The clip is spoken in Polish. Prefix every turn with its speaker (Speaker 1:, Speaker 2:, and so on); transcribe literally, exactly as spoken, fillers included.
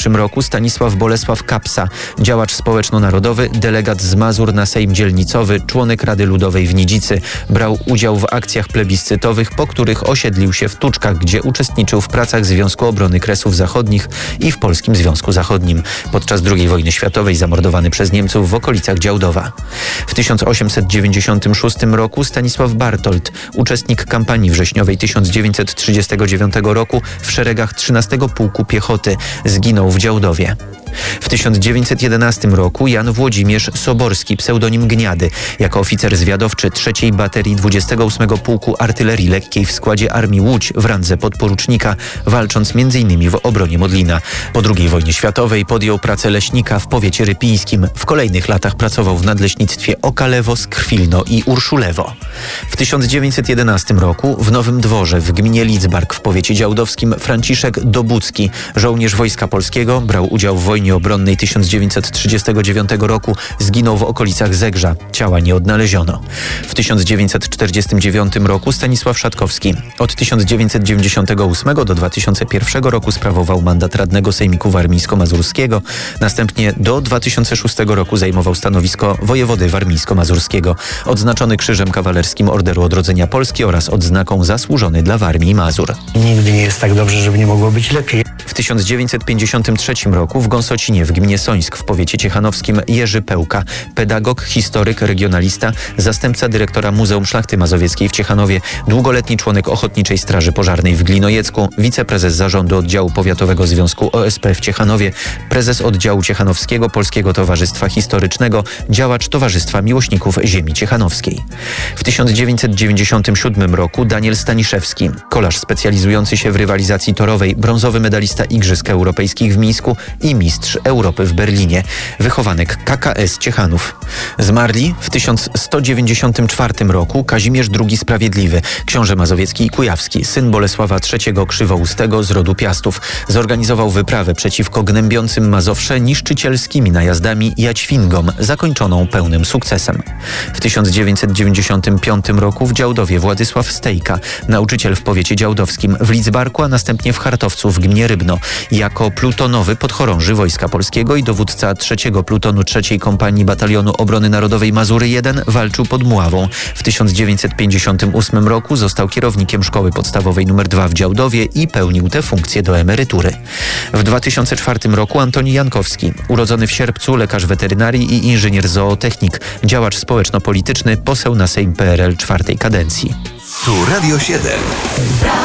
Speaker 1: pierwszym roku Stanisław Bolesław Kapsa, działacz społeczno-narodowy, delegat z Mazur na Sejm Dzielnicowy, członek Rady Ludowej w Nidzicy. Brał udział w akcjach plebiscytowych, po których osiedlił się w Tuczkach, gdzie uczestniczył w pracach Związku Obrony Kresów Zachodnich i w Polskim Związku Zachodnim. Podczas drugiej wojny światowej zamordowany przez Niemców w okolicach Działdowa. W tysiąc osiemset dziewięćdziesiątym szóstym roku Stanisław Bartold, uczestnik kampanii wrześniowej tysiąc dziewięćset trzydziestego dziewiątego roku w szeregach trzynastego Pułku Piechoty, zginął w Działdowie. W tysiąc dziewięćset jedenastym roku Jan Włodzimierz Soborski, pseudonim Gniady, jako oficer zwiadowczy trzeciej Baterii dwudziestego ósmego Pułku Artylerii Lekkiej w składzie Armii Łódź w randze podporucznika, walcząc między innymi w obronie Modlina. Po drugiej wojnie światowej podjął pracę leśnika w powiecie rypińskim. W kolejnych latach pracował w nadleśnictwie Okalewo, Skrwilno i Urszulewo. W tysiąc dziewięćset jedenastym roku w Nowym Dworze w gminie Lidzbark w powiecie działdowskim Franciszek Dobucki, żołnierz Wojska Polskiego, brał udział w wojnie obronnej tysiąc dziewięćset trzydziestego dziewiątego roku, zginął w okolicach Zegrza. Ciała nie odnaleziono. W tysiąc dziewięćset czterdziestym dziewiątym roku Stanisław Szatkowski. Od tysiąc dziewięćset dziewięćdziesiątego ósmego do dwa tysiące pierwszego roku sprawował mandat radnego Sejmiku Warmińsko-Mazurskiego. Następnie do dwa tysiące szóstego roku zajmował stanowisko wojewody warmińsko-mazurskiego. Odznaczony Krzyżem Kawalerskim Orderu Odrodzenia Polski oraz odznaką Zasłużony dla Warmii i Mazur.
Speaker 2: Nigdy nie jest tak dobrze, żeby nie mogło być lepiej.
Speaker 1: W tysiąc dziewięćset pięćdziesiątym trzecim roku w Gąsocinie w gminie Sońsk w powiecie ciechanowskim Jerzy Pełka, pedagog, historyk, regionalista, zastępca dyrektora Muzeum Szlachty Mazowieckiej w Ciechanowie, długoletni członek Ochotniczej Straży Pożarnej w Glinojecku, wiceprezes zarządu oddziału powiatowego Związku O S P w Ciechanowie, prezes oddziału ciechanowskiego Polskiego Towarzystwa Historycznego, działacz Towarzystwa Miłośników Ziemi Ciechanowskiej. W tysiąc dziewięćset dziewięćdziesiątym siódmym roku Daniel Staniszewski, kolarz specjalizujący się w rywalizacji torowej, brązowy medalista Igrzysk Europejskich w Mińsku i mistrz Europy w Berlinie, wychowanek K K S Ciechanów. Zmarli w tysiąc sto dziewięćdziesiątym czwartym roku Kazimierz drugi Sprawiedliwy, książę mazowiecki i kujawski, syn Bolesława trzeciego Krzywoustego z rodu Piastów. Zorganizował wyprawę przeciwko gnębiącym Mazowsze niszczycielskimi najazdami Jaćwingom, zakończoną pełnym sukcesem. W tysiąc dziewięćset dziewięćdziesiątym piątym roku w Działdowie Władysław Stejka, nauczyciel w powiecie działdowskim, w Lidzbarku, a następnie w Chartowcu w gminie Rybno, jako plutonowy podchorąży Wojska Polskiego i dowódca trzeciego plutonu trzeciej Kompanii Batalionu Obrony Narodowej Mazury jeden walczył pod Mławą. W tysiąc dziewięćset pięćdziesiątym ósmym roku został kierownikiem Szkoły Podstawowej nr dwa w Działdowie i pełnił tę funkcję do emerytury. W dwa tysiące czwartym roku Antoni Jankowski, urodzony w Sierpcu, lekarz weterynarii i inżynier zootechnik, działacz społeczno-polityczny, poseł na Sejm P R L czwartej kadencji.
Speaker 3: Tu Radio siedem.